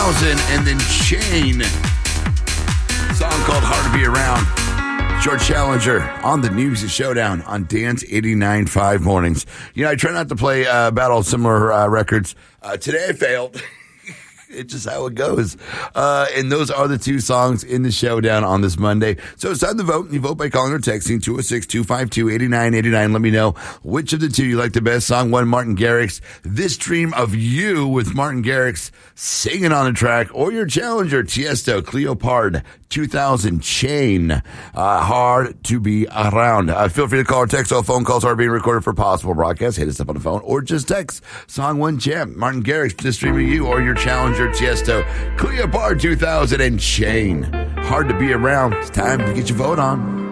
2000, and then Chain. Song called Hard to Be Around. Short Challenger on the News Showdown on Dance 89.5 mornings. You know, I try not to play battle similar records. Today I failed. It's just how it goes. And those are the two songs in the showdown on this Monday. So it's time to vote. You vote by calling or texting 206-252-8989. Let me know which of the two you like the best. Song one, Martin Garrix, This Dream of You with Martin Garrix singing on the track. Or your challenger, Tiesto, Cleopard, 2000, Chain, Hard to Be Around. Feel free to call or text. All phone calls are being recorded for possible broadcast. Hit us up on the phone or just text. Song one, champ, Martin Garrix, This Dream of You, or your challenger, Tiesto, Cleopard 2000, and Chain. Hard to Be Around. It's time to get your vote on.